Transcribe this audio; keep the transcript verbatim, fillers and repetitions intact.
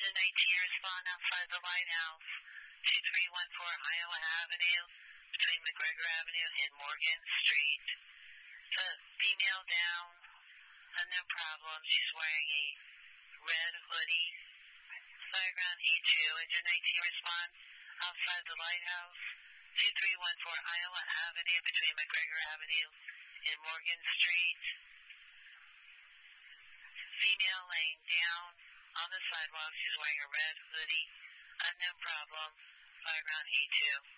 nineteen, respond outside the lighthouse, two three one four Iowa Avenue, between McGregor Avenue and Morgan Street. The female down, unknown problem. She's wearing a red hoodie. Diagram E two, engine nineteen, respond outside the lighthouse, two three one four Iowa Avenue, between McGregor Avenue and Morgan Street. Female laying down on the sidewalk. She's wearing a red hoodie. Unknown problem. Diagram E two.